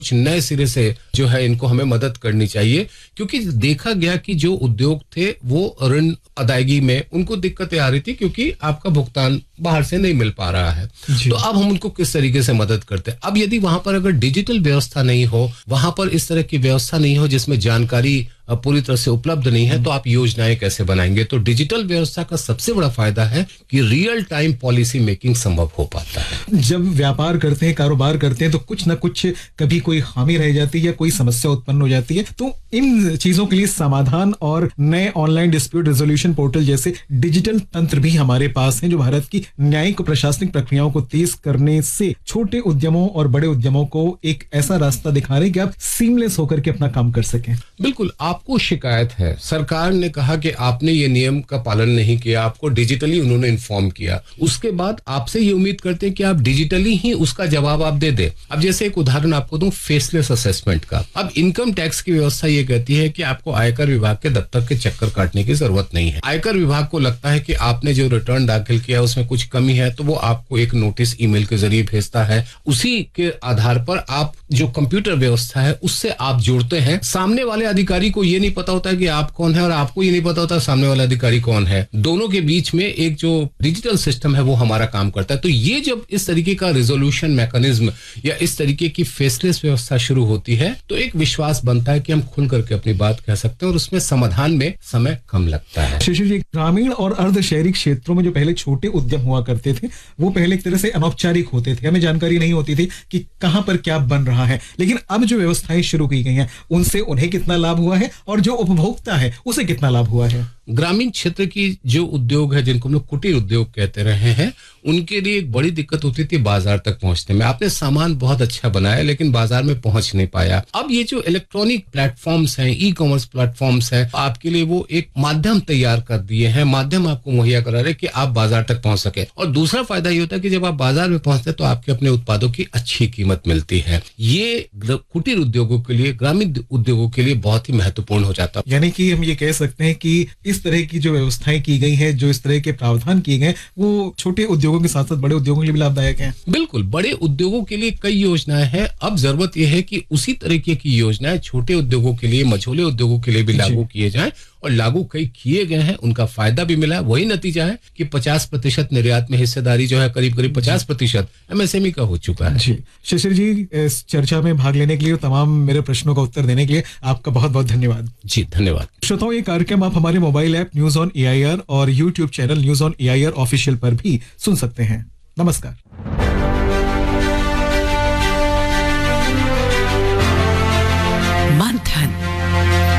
कुछ नए सिरे से जो है इनको हमें मदद करनी चाहिए, क्योंकि देखा गया कि जो उद्योग थे वो ऋण अदायगी में उनको दिक्कतें आ रही थी क्योंकि आपका भुगतान बाहर से नहीं मिल पा रहा है। तो अब हम उनको किस तरीके से मदद करते हैं। अब यदि वहां पर अगर डिजिटल व्यवस्था नहीं हो, वहां पर इस तरह की व्यवस्था नहीं हो जिसमें जानकारी पूरी तरह से उपलब्ध नहीं है, तो आप योजनाएं कैसे बनाएंगे। तो डिजिटल व्यवस्था का सबसे बड़ा फायदा है कि रियल टाइम पॉलिसी मेकिंग संभव हो पाता है। जब व्यापार करते हैं, कारोबार करते हैं, तो कुछ ना कुछ कभी कोई खामी रह जाती है या कोई समस्या उत्पन्न हो जाती है, तो इन चीजों के लिए समाधान और नए ऑनलाइन डिस्प्यूट रेजोल्यूशन पोर्टल जैसे डिजिटल तंत्र भी हमारे पास हैं, जो भारत की न्यायिक प्रशासनिक प्रक्रियाओं को तेज करने से छोटे उद्यमों और बड़े उद्यमों को एक ऐसा रास्ता दिखा रहे हैं कि आप सीमलेस होकर के अपना काम कर सकें। बिल्कुल, आपको शिकायत है, सरकार ने कहा कि आपने ये नियम का पालन नहीं किया, आपको डिजिटली उन्होंने इन्फॉर्म किया, उसके बाद आपसे ये उम्मीद करते हैं कि आप डिजिटली ही उसका जवाब आप दे दे। अब जैसे एक उदाहरण आपको दूं फेसलेस असेसमेंट का। अब इनकम टैक्स की व्यवस्था ये कहती है कि आपको आयकर विभाग के दफ्तर के चक्कर काटने की जरूरत नहीं है। आयकर विभाग को लगता है कि आपने जो रिटर्न दाखिल किया उसमें कुछ कमी है, तो वो आपको एक नोटिस ईमेल के जरिए भेजता है। उसी के आधार पर आप जो कंप्यूटर व्यवस्था है उससे आप जुड़ते हैं। सामने वाले अधिकारी को ये नहीं पता होता है कि आप कौन है और आपको ये नहीं पता होता सामने वाला अधिकारी कौन है। दोनों के बीच में एक जो डिजिटल सिस्टम है वो हमारा काम करता है। तो ये जब इस तरीके का रिजोल्यूशन मैकेनिज्म या इस तरीके की फेसलेस व्यवस्था शुरू होती है, तो एक विश्वास बनता है कि हम खुल करके अपनी बात कह सकते हैं और उसमें समाधान में समय कम लगता है। शिशिर जी, ग्रामीण और अर्ध शहरी क्षेत्रों में जो पहले छोटे उद्यम हुआ करते थे, वो पहले एक तरह से अनौपचारिक होते थे, हमें जानकारी नहीं होती थी कि कहां पर क्या बन रहा है। लेकिन अब जो व्यवस्थाएं शुरू की गई हैं, उनसे उन्हें कितना लाभ हुआ है और जो उपभोक्ता है उसे कितना लाभ हुआ है। ग्रामीण क्षेत्र की जो उद्योग है, जिनको हम लोग कुटीर उद्योग कहते रहे हैं, उनके लिए एक बड़ी दिक्कत होती थी बाजार तक पहुंचने में। आपने सामान बहुत अच्छा बनाया लेकिन बाजार में पहुंच नहीं पाया। अब ये जो इलेक्ट्रॉनिक प्लेटफॉर्म्स हैं, ई कॉमर्स प्लेटफॉर्म्स हैं, आपके लिए वो एक माध्यम तैयार कर दिए हैं, माध्यम आपको मुहैया करा रहे कि आप बाजार तक पहुंच सके। और दूसरा फायदा ये होता है कि जब आप बाजार में पहुंचते हैं तो आपके अपने उत्पादों की अच्छी कीमत मिलती है। ये कुटीर उद्योगों के लिए, ग्रामीण उद्योगों के लिए बहुत ही महत्वपूर्ण हो जाता है। यानी कि हम ये कह सकते हैं कि इस तरह की जो व्यवस्थाएं की गई हैं, जो इस तरह के प्रावधान किए गए, वो छोटे उद्योगों के साथ साथ बड़े उद्योगों के लिए भी लाभदायक हैं। बिल्कुल, बड़े उद्योगों के लिए कई योजनाएं हैं। अब जरूरत यह है कि उसी तरीके की योजनाएं छोटे उद्योगों के लिए, मझोले उद्योगों के लिए भी लागू किए जाएं, और लागू कई किए गए हैं, उनका फायदा भी मिला है। वही नतीजा है कि 50% निर्यात में हिस्सेदारी जो है करीब 50% एमएसएमई का हो चुका है। जी शिशिर जी, इस चर्चा में भाग लेने के लिए, तमाम मेरे प्रश्नों का उत्तर देने के लिए आपका बहुत बहुत धन्यवाद। जी धन्यवाद। श्रोताओं, ये कार्यक्रम आप हमारे mobile app news on AIR और YouTube channel news on AIR official पर भी सुन सकते हैं। नमस्कार।